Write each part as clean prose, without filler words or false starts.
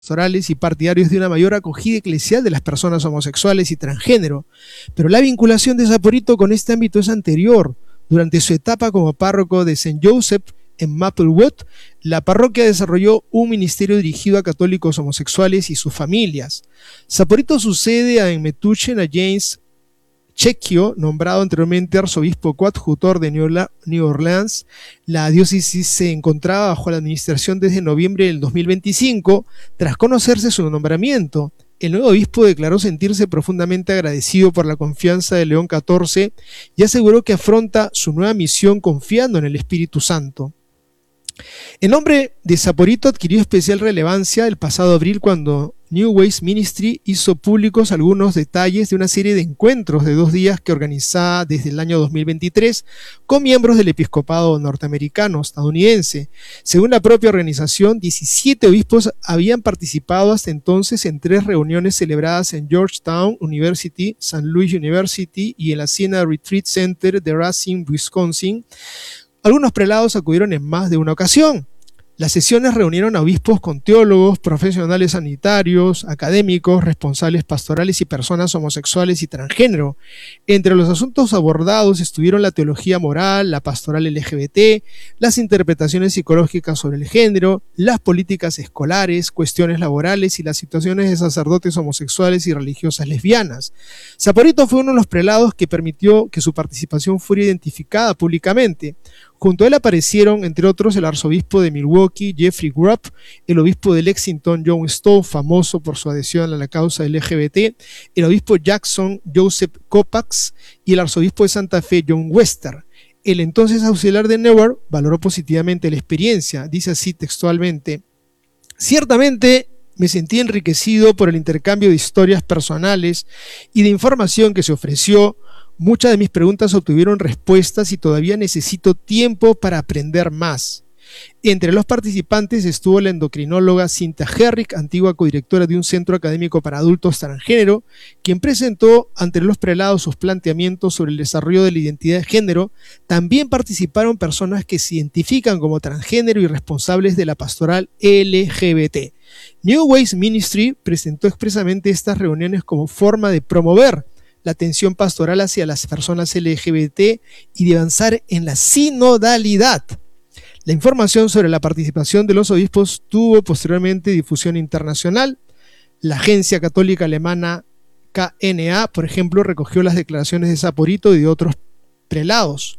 pastorales y partidarios de una mayor acogida eclesial de las personas homosexuales y transgénero, pero la vinculación de Saporito con este ámbito es anterior. Durante su etapa como párroco de St. Joseph en Maplewood, la parroquia desarrolló un ministerio dirigido a católicos homosexuales y sus familias. Saporito sucede en Metuchen a James Checchio, nombrado anteriormente arzobispo coadjutor de New Orleans. La diócesis se encontraba bajo la administración desde noviembre del 2025. Tras conocerse su nombramiento, el nuevo obispo declaró sentirse profundamente agradecido por la confianza de León XIV y aseguró que afronta su nueva misión confiando en el Espíritu Santo. El nombre de Saporito adquirió especial relevancia el pasado abril cuando New Ways Ministry hizo públicos algunos detalles de una serie de encuentros de 2 días que organizaba desde el año 2023 con miembros del episcopado norteamericano estadounidense. Según la propia organización, 17 obispos habían participado hasta entonces en 3 reuniones celebradas en Georgetown University, St. Louis University y en la Siena Retreat Center de Racine, Wisconsin. Algunos prelados acudieron en más de una ocasión. Las sesiones reunieron a obispos con teólogos, profesionales sanitarios, académicos, responsables pastorales y personas homosexuales y transgénero. Entre los asuntos abordados estuvieron la teología moral, la pastoral LGBT, las interpretaciones psicológicas sobre el género, las políticas escolares, cuestiones laborales y las situaciones de sacerdotes homosexuales y religiosas lesbianas. Saporito fue uno de los prelados que permitió que su participación fuera identificada públicamente. Junto a él aparecieron, entre otros, el arzobispo de Milwaukee, Jeffrey Grubb, el obispo de Lexington, John Stowe, famoso por su adhesión a la causa LGBT, el obispo Jackson, Joseph Kopax, y el arzobispo de Santa Fe, John Wester. El entonces auxiliar de Newark valoró positivamente la experiencia. Dice así textualmente: ciertamente me sentí enriquecido por el intercambio de historias personales y de información que se ofreció. Muchas de mis preguntas obtuvieron respuestas y todavía necesito tiempo para aprender más. Entre los participantes estuvo la endocrinóloga Cynthia Herrick, antigua codirectora de un centro académico para adultos transgénero, quien presentó ante los prelados sus planteamientos sobre el desarrollo de la identidad de género. También participaron personas que se identifican como transgénero y responsables de la pastoral LGBT. New Ways Ministry presentó expresamente estas reuniones como forma de promover la atención pastoral hacia las personas LGBT y de avanzar en la sinodalidad. La información sobre la participación de los obispos tuvo posteriormente difusión internacional. La agencia católica alemana KNA, por ejemplo, recogió las declaraciones de Saporito y de otros prelados.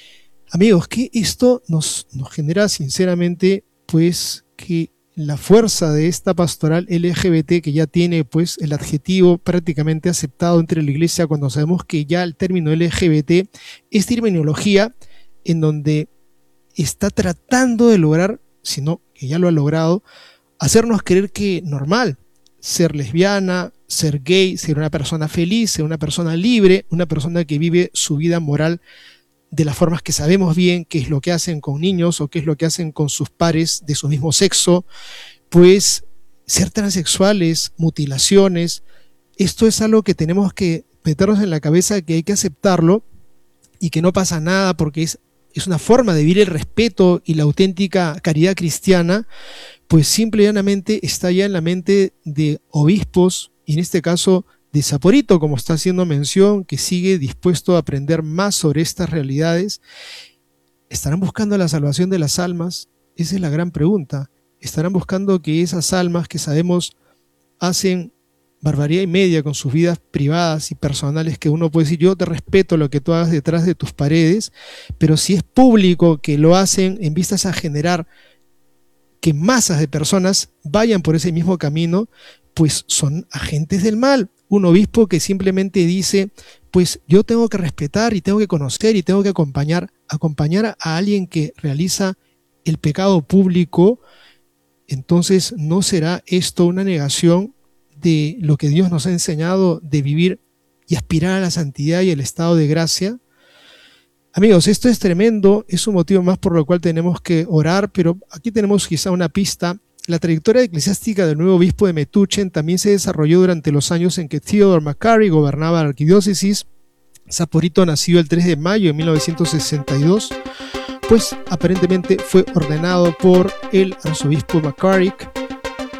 Amigos, que esto nos genera sinceramente pues que la fuerza de esta pastoral LGBT, que ya tiene pues el adjetivo prácticamente aceptado entre la iglesia, cuando sabemos que ya el término LGBT es terminología en donde está tratando de lograr, si no que ya lo ha logrado, hacernos creer que normal ser lesbiana, ser gay, ser una persona feliz, ser una persona libre, una persona que vive su vida moral de las formas que sabemos bien, qué es lo que hacen con niños o qué es lo que hacen con sus pares de su mismo sexo, pues ser transexuales, mutilaciones, esto es algo que tenemos que meternos en la cabeza, que hay que aceptarlo y que no pasa nada porque es una forma de vivir el respeto y la auténtica caridad cristiana, pues simple y llanamente está ya en la mente de obispos, y en este caso de Saporito, como está haciendo mención, que sigue dispuesto a aprender más sobre estas realidades. ¿Estarán buscando la salvación de las almas? Esa es la gran pregunta. ¿Estarán buscando que esas almas que sabemos hacen barbaridad y media con sus vidas privadas y personales, que uno puede decir, yo te respeto lo que tú hagas detrás de tus paredes, pero si es público que lo hacen en vistas a generar que masas de personas vayan por ese mismo camino, pues son agentes del mal? Un obispo que simplemente dice, pues yo tengo que respetar y tengo que conocer y tengo que acompañar a alguien que realiza el pecado público. Entonces no será esto una negación de lo que Dios nos ha enseñado de vivir y aspirar a la santidad y el estado de gracia. Amigos, esto es tremendo, es un motivo más por lo cual tenemos que orar, pero aquí tenemos quizá una pista. La trayectoria eclesiástica del nuevo obispo de Metuchen también se desarrolló durante los años en que Theodore McCarry gobernaba la arquidiócesis. Saporito nació el 3 de mayo de 1962, pues aparentemente fue ordenado por el arzobispo McCarrick